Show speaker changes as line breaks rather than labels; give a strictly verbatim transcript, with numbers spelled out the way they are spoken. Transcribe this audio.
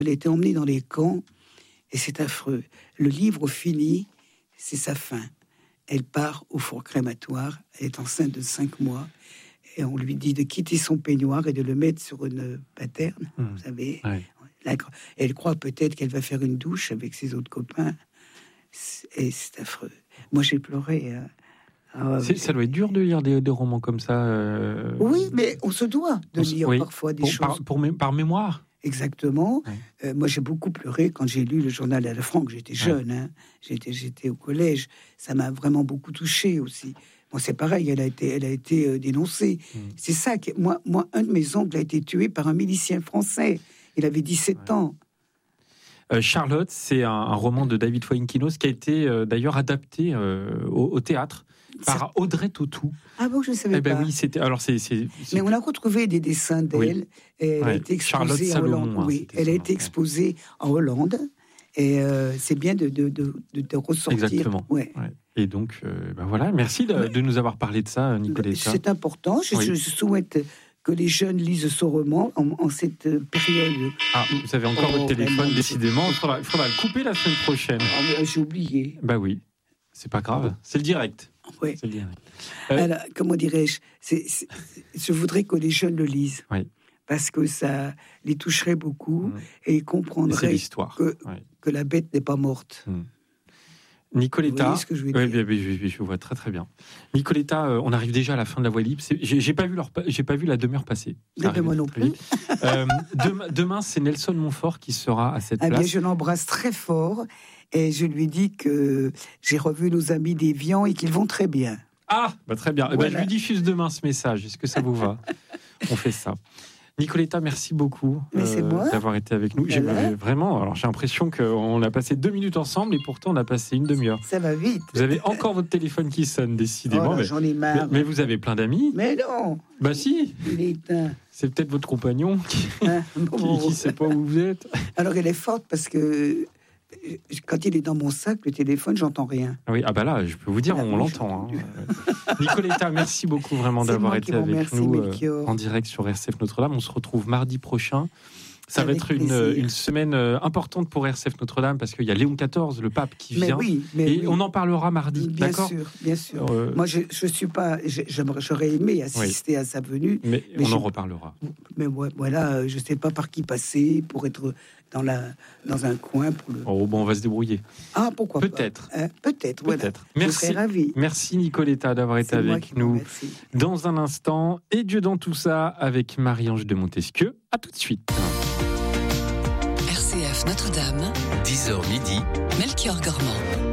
Elle a été emmenée dans les camps et c'est affreux. Le livre finit, c'est sa fin. Elle part au four crématoire, elle est enceinte de cinq mois et on lui dit de quitter son peignoir et de le mettre sur une paterne, mmh. vous savez. Ouais. La, elle croit peut-être qu'elle va faire une douche avec ses autres copains et c'est affreux. Moi j'ai pleuré. Hein. Ah,
c'est, ça doit être dur de lire des, des romans comme ça. Euh...
Oui, mais on se doit de lire oui. parfois des
pour,
choses.
Par, pour mé- par mémoire.
Exactement. Ouais. Euh, moi, j'ai beaucoup pleuré quand j'ai lu le journal d'Anne Frank. J'étais jeune, ouais. hein. j'étais, j'étais au collège. Ça m'a vraiment beaucoup touchée aussi. Bon, c'est pareil, elle a été, elle a été euh, dénoncée. Mm. C'est ça que moi, moi, un de mes oncles a été tué par un milicien français. Il avait dix-sept ouais. ans.
Euh, Charlotte, c'est un, un roman de David Fuenquinos qui a été euh, d'ailleurs adapté euh, au, au théâtre. Par Audrey Tautou.
Ah bon, je ne savais
eh ben
pas.
Oui, c'était. Alors c'est, c'est, c'est...
Mais on a retrouvé des dessins d'elle.
Oui.
Et elle
ouais.
a été exposée
Charlotte
en
Salomon,
Hollande.
Hein,
oui, elle a été exposée en Hollande. Et euh, c'est bien de, de, de, de ressortir.
Exactement.
Ouais.
Ouais. Et donc, euh, ben voilà, merci de, de nous avoir parlé de ça, Nicoletta.
C'est important. Je, oui. je souhaite que les jeunes lisent ce roman en, en cette période.
Ah, vous avez encore oh, votre téléphone, vraiment, décidément. Il faudra, il faudra le couper la semaine prochaine.
Ah, j'ai oublié.
Bah oui, c'est pas grave. C'est le direct.
Oui.
C'est le direct.
Euh, Alors, comment dirais-je c'est, c'est, je voudrais que les jeunes le lisent.
Oui.
Parce que ça les toucherait beaucoup mmh. et ils comprendraient
et
que,
oui.
que la bête n'est pas morte.
Mmh. Nicoletta,
ce que je, veux
oui,
dire.
Oui, oui, oui, je vois très très bien. Nicoletta, euh, on arrive déjà à la fin de la voie libre. C'est, j'ai, j'ai pas vu leur, j'ai pas vu la demi-heure passer.
Mais moi non plus.
euh, demain, demain, c'est Nelson Montfort qui sera à cette
ah
place.
Bien, je l'embrasse très fort et je lui dis que j'ai revu nos amis d'Évian et qu'ils vont très bien.
Ah, bah très bien.
Voilà.
Eh ben, je lui diffuse demain ce message. Est-ce que ça vous va? On fait ça. Nicoletta, merci beaucoup euh, d'avoir été avec nous.
Voilà.
J'ai, vraiment, alors j'ai l'impression qu'on a passé deux minutes ensemble et pourtant on a passé une demi-heure.
Ça va vite.
Vous avez encore votre téléphone qui sonne, décidément.
Oh là,
mais,
j'en ai marre.
Mais, mais vous avez plein d'amis.
Mais non.
Bah si.
Il est éteint.
C'est peut-être votre compagnon qui
hein
qui ne sait pas où vous êtes.
Alors elle est forte parce que quand il est dans mon sac, le téléphone, j'entends rien.
Ah oui, ah bah là, je peux vous dire, ah, on oui, l'entend. Hein. Nicoletta, merci beaucoup vraiment
c'est
d'avoir été avec
remercie,
nous euh, en direct sur R C F Notre-Dame. On se retrouve mardi prochain. Ça avec va être une, une semaine importante pour R C F Notre-Dame parce qu'il y a Léon quatorze, le pape, qui
mais
vient.
Oui, mais
et
oui.
on en parlera mardi,
bien
d'accord ?
Sûr, bien sûr.
Euh...
Moi, je, je suis pas. Je, j'aurais aimé assister oui. à sa venue.
Mais, mais on
je,
en reparlera.
Mais voilà, je ne sais pas par qui passer pour être dans, la, dans un coin. Pour le...
Oh, bon, on va se débrouiller.
Ah, pourquoi
Peut-être.
pas. Hein, peut-être. Voilà.
Peut-être. Merci.
Je serais ravie.
Merci Nicoletta d'avoir été
C'est
avec nous. Dans un instant, et Dieu dans tout ça avec Marie-Ange de Montesquieu. À tout de suite.
R C F Notre-Dame,
dix heures midi,
Melchior Gormand.